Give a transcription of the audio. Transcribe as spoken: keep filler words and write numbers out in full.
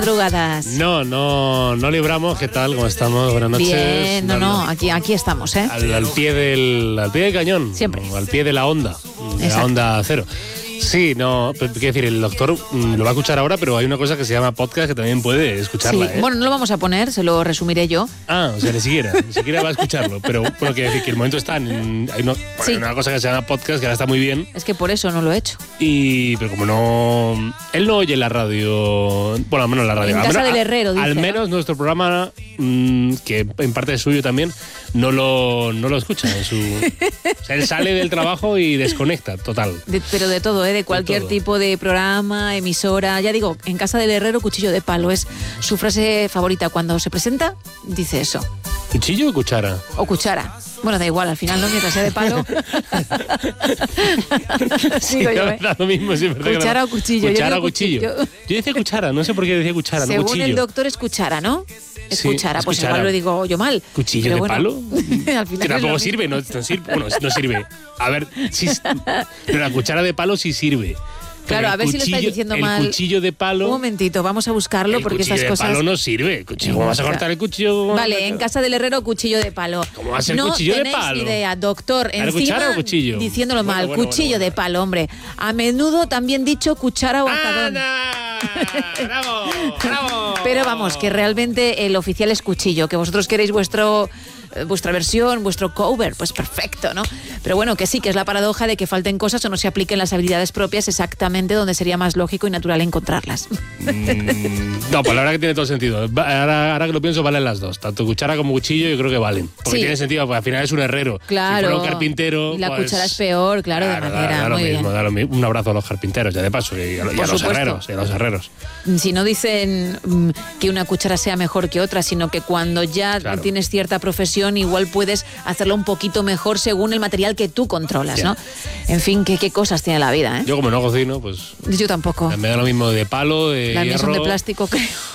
Madrugadas. No, no, no libramos. ¿Qué tal? ¿Cómo estamos? Buenas noches. Bien, no, no, aquí, aquí estamos, ¿eh? Al, al pie del, al pie del cañón. Siempre. Al pie de la onda. De Exacto. la onda cero. Sí, no, quiero decir, el doctor mm, lo va a escuchar ahora, pero hay una cosa que se llama podcast que también puede escucharla, Sí. ¿eh? Bueno, no lo vamos a poner, se lo resumiré yo. Ah, o sea, ni siquiera, ni siquiera va a escucharlo. Pero bueno, quiero decir que el momento está en, hay, no, bueno, Sí. hay una cosa que se llama podcast que ahora está muy bien. Es que por eso no lo he hecho. Y, pero como no, él no oye la radio, bueno, al menos la radio. En al casa menos, del herrero, dice, Al ¿no? menos nuestro programa, mmm, que en parte es suyo también, no lo, no lo escucha. En su, o sea, él sale del trabajo y desconecta, total. De- pero de todo, ¿eh? De cualquier todo. tipo de programa, emisora. Ya digo, en casa del herrero, cuchillo de palo. Es su frase favorita. Cuando se presenta, dice eso. ¿Cuchillo o cuchara? O cuchara. Bueno, da igual, al final, ¿no? Mientras sea de palo. Digo yo, ¿eh? Da lo mismo, sí, verdad que Cuchara no. o cuchillo, yo Cuchara digo o cuchillo. cuchillo. Yo decía cuchara, no sé por qué decía cuchara, no Según cuchillo. el doctor es cuchara, ¿no? Es Sí, cuchara, es pues cuchara. igual lo digo yo mal. ¿Cuchillo Pero de bueno, palo? al final Que es lo tampoco mismo. sirve, no, no sirve. Bueno, no sirve. A ver, sí, pero la cuchara de palo sí sirve. Claro, Pero a el ver si lo estáis cuchillo- diciendo el mal. cuchillo de palo. Un momentito, vamos a buscarlo el porque cuchillo estas de cosas. palo no sirve. Cuchillo, ¿cómo vas a cortar el cuchillo? Vale, en casa del herrero, cuchillo de palo. ¿Cómo va a ser no cuchillo de tenéis palo? ni idea, doctor. ¿Era Encima, cuchara o cuchillo? diciéndolo Bueno, mal, bueno, cuchillo bueno, de bueno. palo, hombre. A menudo también dicho cuchara o azadón. ¡Ana! ¡Bravo! ¡Bravo! Pero vamos, que realmente el oficial es cuchillo, que vosotros queréis vuestro eh, vuestra versión, vuestro cover, pues perfecto, ¿no? Pero bueno, que sí, que es la paradoja de que falten cosas o no se apliquen las habilidades propias exactamente donde sería más lógico y natural encontrarlas. Mm, no, pues la verdad que tiene todo sentido. Va- Ahora, ahora que lo pienso, valen las dos. Tanto cuchara como cuchillo yo creo que valen. Porque Sí. tiene sentido, porque al final es un herrero. Claro. Si fuera un carpintero... Y la pues, cuchara es peor, claro, de da- madera, Da, lo muy mismo, bien. da lo mismo. Un abrazo a los carpinteros, ya de paso, y a, y a Por los supuesto. herreros, y a los herreros. Si no dicen mm, que una cuchara sea mejor que otra, sino que cuando ya Claro. tienes cierta profesión, igual puedes hacerlo un poquito mejor según el material que tú controlas, Sí. ¿no? En fin, qué, qué cosas tiene la vida, ¿eh? Yo como no cocino, pues Yo tampoco. me da lo mismo de palo, de Las mías son de hierro. plástico, creo.